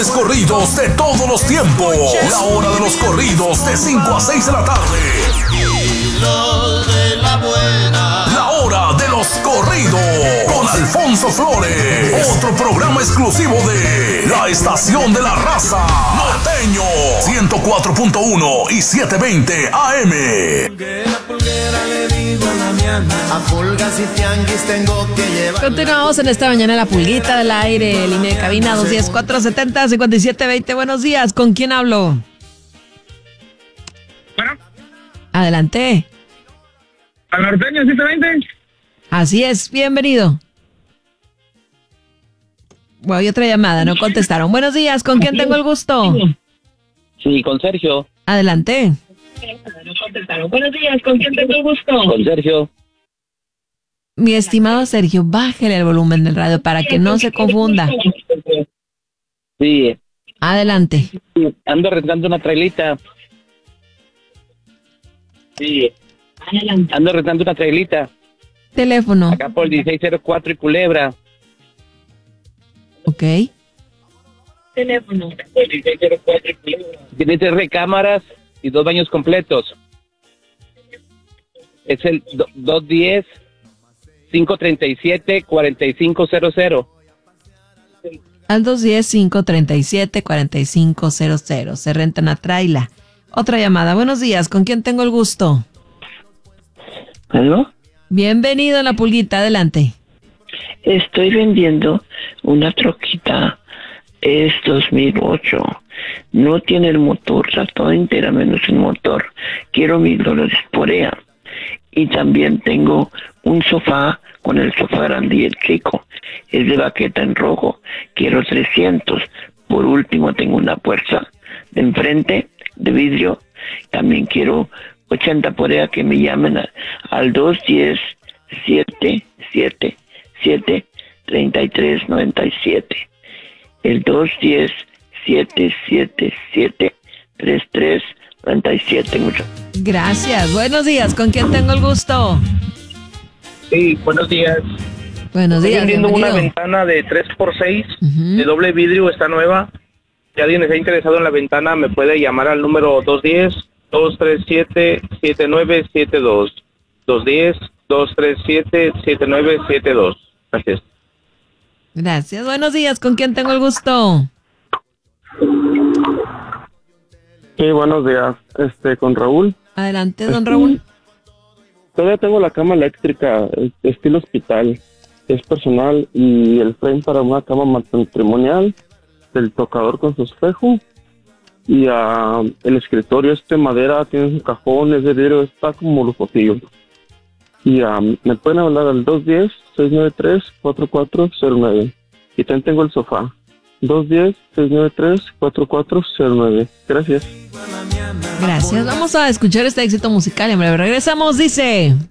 Corridos de todos los tiempos. La hora de los corridos de 5 a 6 de la tarde. La hora de los corridos con Alfonso Flores. Otro programa exclusivo de La Estación de la Raza. Norteño 104.1 y 720 AM. A pulgas y tianguis tengo que llevar. Continuamos en esta mañana la pulguita del aire, línea de cabina 210-470-5720. Buenos días, ¿con quién hablo? Bueno, Adelante. al norteño 720. Así es, bienvenido. Bueno, hay otra llamada, no contestaron. Buenos días, ¿con quién tengo el gusto? Sí, con Sergio. Adelante. No contestaron. Buenos días, ¿con quién tengo el gusto? Con Sergio. Mi estimado Sergio, bájele el volumen del radio para que no se confunda. Sí, Adelante. ando rentando una trailita. Sí, ando rentando una trailita. Teléfono. Acá por el 1604 y Culebra. Ok. Teléfono. Tiene 3 recámaras y 2 baños completos. Es el 210-537-4500. Al 210-537-4500. Se renta una traila. Otra llamada. Buenos días, ¿con quién tengo el gusto? ¿Aló? Bienvenido a la pulguita, adelante. Estoy vendiendo una troquita. Es 2008. No tiene el motor, está toda entera menos el motor. Quiero $1,000 por ella. Y también tengo un sofá con el sofá grande y el chico. Es de baqueta en rojo. Quiero 300. Por último tengo una puerta de enfrente de vidrio. También quiero 80 por ella, que me llamen al 210-777-3397. El 210-777-3397. Mucho. Gracias. Buenos días, ¿con quién tengo el gusto? Sí, buenos días. Buenos Estoy días, vendiendo una bienvenido. ventana de 3x6 Ujú. de doble vidrio, está nueva. Si alguien está interesado en la ventana, me puede llamar al número 210-237-7972. 210-237-7972. Gracias. Gracias. Buenos días, ¿con quién tengo el gusto? Sí, buenos días. Con Raúl. Adelante, don Raúl. Todavía tengo la cama eléctrica, estilo hospital. Es personal y el frame para una cama matrimonial, el tocador con su espejo y el escritorio madera, tiene su cajón, es de vidrio, está como lujosillo. Y me pueden hablar al 210-693-4409. Y también tengo el sofá. 210-693-4409. Gracias. Gracias. Vamos a escuchar este éxito musical. En breve regresamos. Dice...